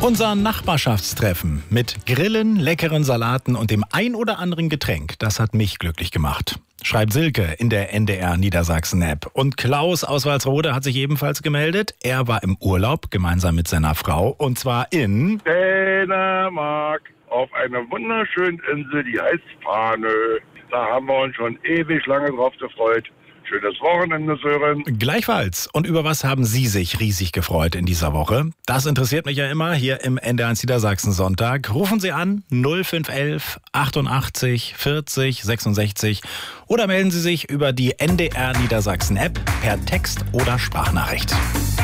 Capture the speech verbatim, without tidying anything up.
Unser Nachbarschaftstreffen mit Grillen, leckeren Salaten und dem ein oder anderen Getränk, das hat mich glücklich gemacht. Schreibt Silke in der N D R Niedersachsen-App. Und Klaus aus Walsrode hat sich ebenfalls gemeldet. Er war im Urlaub gemeinsam mit seiner Frau und zwar in Dänemark auf einer wunderschönen Insel, die heißt Fanø. Da haben wir uns schon ewig lange drauf gefreut. Schönes Wochenende, Sören. Gleichfalls. Und über was haben Sie sich riesig gefreut in dieser Woche? Das interessiert mich ja immer hier im N D R eins Niedersachsen Sonntag. Rufen Sie an null fünf elf achtundachtzig vierzig sechsundsechzig oder melden Sie sich über die N D R Niedersachsen App per Text oder Sprachnachricht.